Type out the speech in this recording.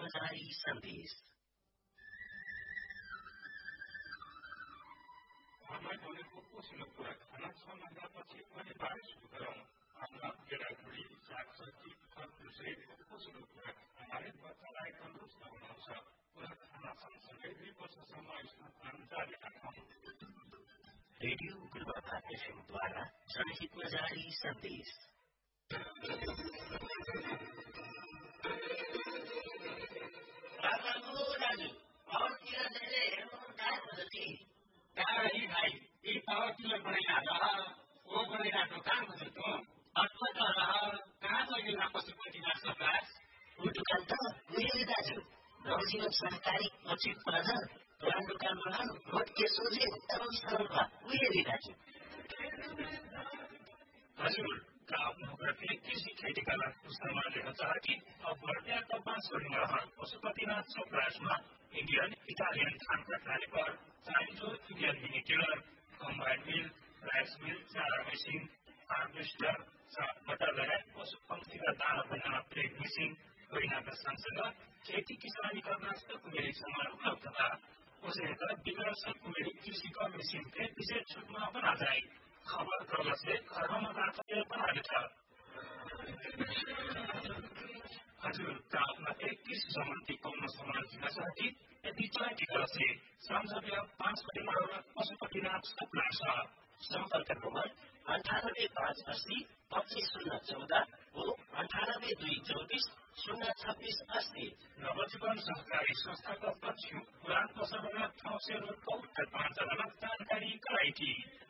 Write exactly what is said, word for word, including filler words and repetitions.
में जारी सन्देश। हामीलाई भनेको पोषण कुरा खाना छ महिनापछि अनिवार्य सुरु गरौँ। आफ्ना केराखुडी सागसब्जी फलफुल सहितको पोषण कुरा हमारे बच्चालाई तन्दुरुस्त बनाउँछ। कुरा खाना सँगसँगै दुई वर्षसम्म स्तनपान जारी राखौँ। रेडियो गुरुबाबा एफएमद्वारा जनहितमा जारी सन्देश। राजु पावरतिर धेरै हेर्नु टाढो जति भाइ भाइ यी पावरतिर बनाइहाल ओ बनाइरहेको कहाँ बुझ्नु त अटपट कहाँ लगिला पशुपतिनाथ सरकार ऊ दुकान त उहिले दाजु नवजीवन सहकारी उचित प्रधान पुरानो दुकान बनाउनु भोट के सोझे एकदम सरलमा उहिले दाजु। हजुर आफ्नो प्रति कृषि खेतीका लागि सामानहरू चाहती अब बढ्या तपाईँ छोडिन Pashupatinath चौरासमा Indian Italian Dhanka caliper चाइजो Indian mini tiller combine mill rice mill चारा मेसिन हार्भेस्टर बटर लगायत पशु पंक्षीका दाना बनाउन प्रेग मेसिन गरिनाका सँगसँगै खेती किसानी गर्न कुमेरी सामान उपलब्ध था। उसैका विकास कुमेरी कृषिका मेसिन के विशेष छुटमा बना जाए। खबर कागज से खर्बमा तात्पर्य बनाएको छ। हजुर आफ्ना एक कृषि सम्बन्धी कौन सामान किन्न चाहती यदि चाहती से सम्झव्य पाँच परिवार पशुपतिनाथ चौरास सम्पर्क नम्बर अन्ठानब्बे पाँच अस्सी पच्चिस शून्य चौध हो अन्ठानब्बे दुई चौबिस शून्य छब्बिस अस्सी। नवजीवन सहकारी संस्थाका पक्ष पुरानो पसलमा ठाउँ से रोडको उत्तर पाँच जनामा जानकारी गराएकी।